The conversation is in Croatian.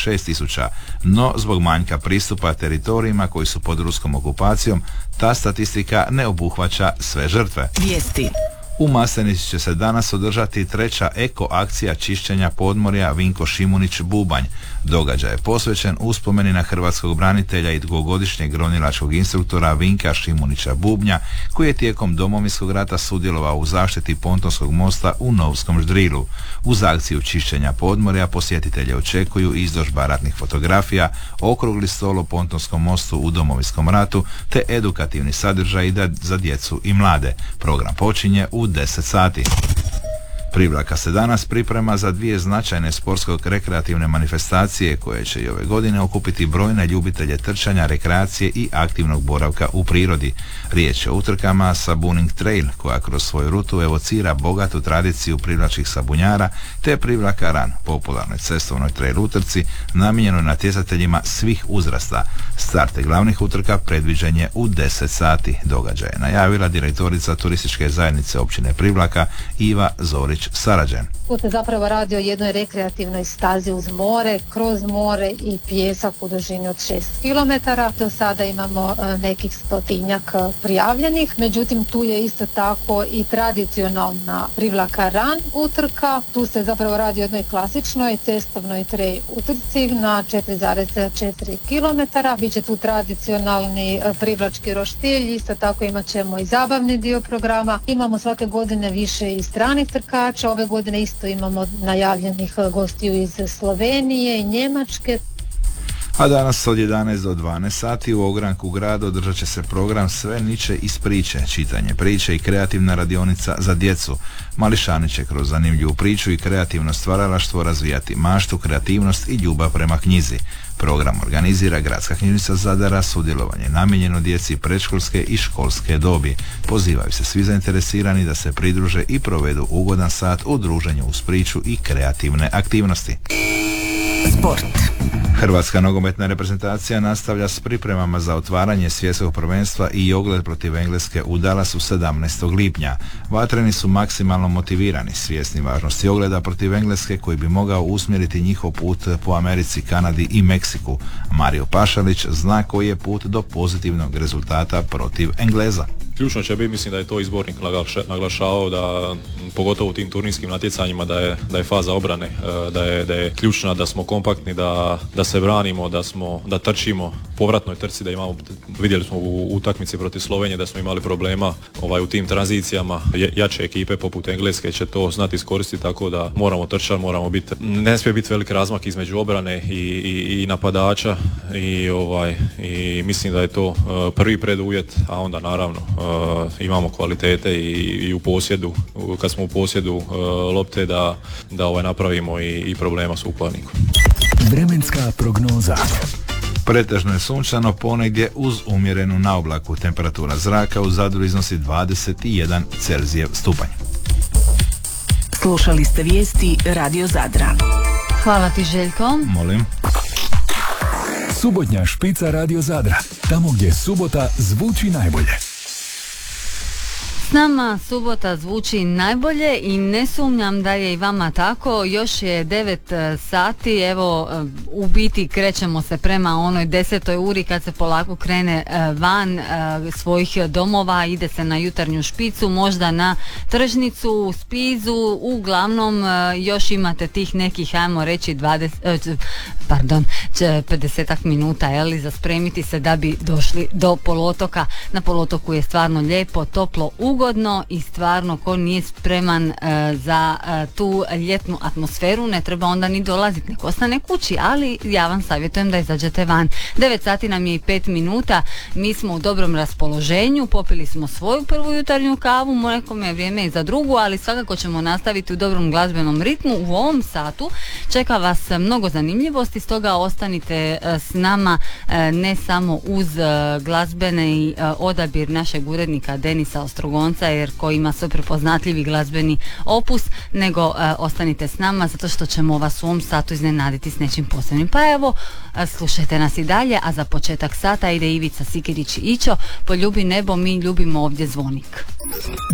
6.000, no zbog manjka pristupa teritorijima koji su pod ruskom okupacijom, ta statistika ne obuhvaća sve žrtve. Vijesti. U Maslenici će se danas održati 3. eko akcija čišćenja podmorja Vinko Šimunić Bubanj. Događaj je posvećen uspomeni na hrvatskog branitelja i dugogodišnjeg ronilačkog instruktora Vinka Šimunića Bubnja, koji je tijekom Domovinskog rata sudjelovao u zaštiti pontonskog mosta u Novskom Ždrilu. Uz akciju čišćenja podmorja posjetitelje očekuju izložba ratnih fotografija, okrugli stol o pontonskom mostu u Domovinskom ratu te edukativni sadržaj za djecu i mlade. Program počinje u 10 sati. Privlaka se danas priprema za 2 značajne sportsko-rekreativne manifestacije koje će i ove godine okupiti brojne ljubitelje trčanja, rekreacije i aktivnog boravka u prirodi. Riječ je o utrkama Sabuning Trail, koja kroz svoju rutu evocira bogatu tradiciju privlačkih sabunjara, te Privlaka Run, popularnoj cestovnoj trail utrci namijenjenoj natjecateljima svih uzrasta. Start glavnih utrka predviđen je u 10 sati. Događaj je najavila direktorica turističke zajednice općine Privlaka Iva Zorić-Sarađen. Tu se zapravo radi o jednoj rekreativnoj stazi uz more, kroz more i pijesak u dužini od 6 km. Do sada imamo nekih 100-tinjak prijavljenih, međutim tu je isto tako i tradicionalna Privlaka Run utrka. Tu se zapravo radi o jednoj klasičnoj cestovnoj trail utrci na 4,4 km. Biće tu tradicionalni privlački roštilj, isto tako imat ćemo i zabavni dio programa. Imamo svake godine više i stranih trkača, ove godine isto imamo najavljenih gostiju iz Slovenije i Njemačke. A danas od 11 do 12 sati u ogranku grada održat će se program Sve niče iz priče, čitanje priče i kreativna radionica za djecu. Mališani će kroz zanimljivu priču i kreativno stvaralaštvo razvijati maštu, kreativnost i ljubav prema knjizi. Program organizira Gradska knjižnica Zadara, sudjelovanje namijenjeno djeci predškolske i školske dobi. Pozivaju se svi zainteresirani da se pridruže i provedu ugodan sat u druženju uz priču i kreativne aktivnosti. Sport. Hrvatska nogometna reprezentacija nastavlja s pripremama za otvaranje svjetskog prvenstva i ogled protiv Engleske u Dallasu 17. lipnja. Vatreni su maksimalno motivirani, svjesni važnosti ogleda protiv Engleske koji bi mogao usmjeriti njihov put po Americi, Kanadi i Meksiku. Mario Pašalić zna koji je put do pozitivnog rezultata protiv Engleza. Ključno će biti, mislim da je to izbornik naglašavao, da pogotovo u tim turnirskim natjecanjima da je faza obrane, da je ključna, da smo kompaktni, da se branimo, da trčimo povratnoj trci, da imamo, vidjeli smo u utakmici protiv Slovenije da smo imali problema u tim tranzicijama. Jače ekipe poput Engleske će to znati iskoristiti, tako da moramo trčati, moramo biti, ne smije biti velik razmak između obrane i napadača i mislim da je to prvi preduvjet, a onda naravno imamo kvalitete i u posjedu, kad smo u posjedu lopte da napravimo i problema s ukladnikom. Vremenska prognoza. Pretežno je sunčano, ponegdje uz umjerenu naoblaku. Temperatura zraka u Zadru iznosi 21 Celzijev stupanj. Slušali ste vijesti Radio Zadra. Hvala ti, Željko. Molim. Subotnja špica Radio Zadra. Tamo gdje subota zvuči najbolje. S nama subota zvuči najbolje i ne sumnjam da je i vama tako. Još je 9 sati, evo u biti krećemo se prema onoj 10. uri kad se polako krene van svojih domova, ide se na jutarnju špicu, možda na tržnicu u Spizu, uglavnom još imate tih nekih, ajmo reći 50 minuta za spremiti se da bi došli do poluotoka. Na poluotoku je stvarno lijepo, toplo, ugodno i stvarno ko nije spreman za tu ljetnu atmosferu ne treba onda ni dolaziti, nek ostane kući, ali ja vam savjetujem da izađete van. 9 sati nam je i 5 minuta, mi smo u dobrom raspoloženju, popili smo svoju prvu jutarnju kavu, nekome je vrijeme i za drugu, ali svakako ćemo nastaviti u dobrom glazbenom ritmu. U ovom satu čeka vas mnogo zanimljivosti, stoga ostanite s nama ne samo uz glazbeni odabir našeg urednika Denisa Ostrogonca, jer koji ima sve prepoznatljivi glazbeni opus, nego ostanite s nama zato što ćemo vas u ovom satu iznenaditi s nečim posebnim. Pa evo, slušajte nas i dalje, a za početak sata ide Ivica Sikirić i Ićo, Poljubi nebo, mi ljubimo ovdje zvonik.